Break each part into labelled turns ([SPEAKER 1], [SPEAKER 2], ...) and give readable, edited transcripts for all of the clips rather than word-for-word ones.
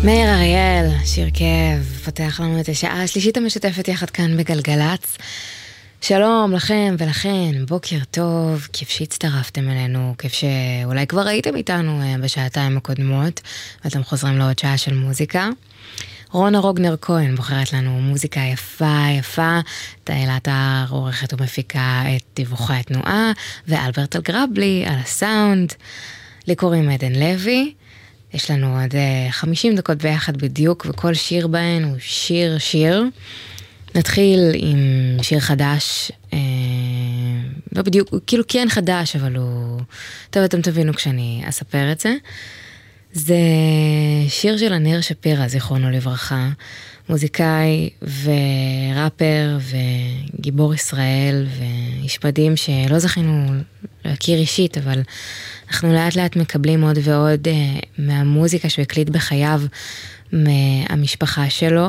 [SPEAKER 1] מאיר אריאל, שיר כאב, פותח לנו את השעה השלישית המשותפת יחד כאן בגלגלץ. שלום לכם ולכן, בוקר טוב, כיף שהצטרפתם אלינו, כיף שאולי כבר הייתם איתנו בשעתיים הקודמות, ואתם חוזרים לעוד שעה של מוזיקה. רונה רוגנר כהן בוחרת לנו מוזיקה יפה, תהילה עטר עורכת ומפיקה את דיווחי התנועה, ואלברט אלגרבלי על הסאונד. לי קוראים עדן לוי. יש לנו עוד 50 דקות ביחד בדיוק, וכל שיר בהן הוא שיר. נתחיל עם שיר חדש, לא בדיוק, כאילו כן חדש, אבל הוא... טוב, אתם תבינו כשאני אספר את זה. זה שיר של ענר שפירא, זיכרונו לברכה, מוזיקאי וראפר וגיבור ישראל ואיש מדהים שלא זכינו להכיר אישית, אבל אנחנו לאט לאט מקבלים עוד ועוד מהמוזיקה שהוא הקליט בחייו מהמשפחה שלו,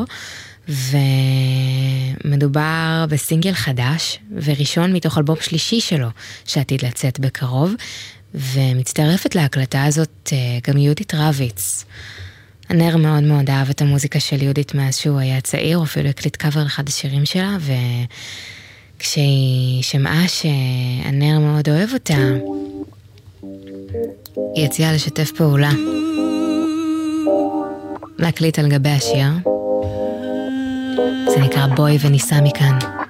[SPEAKER 1] ומדובר בסינגל חדש וראשון מתוך אלבום שלישי שלו שעתיד לצאת בקרוב, ומצטרפת להקלטה הזאת גם יהודית רביץ. ענר מאוד מאוד אהב את המוזיקה של יהודית מאז שהוא היה צעיר, אפילו הקליט קאבר לאחד השירים שלה, וכשהיא שמעה שענר מאוד אוהב אותה, היא הציעה לשתף פעולה, להקליט על גבי השיר. זה נקרא בואי וניסע מכאן.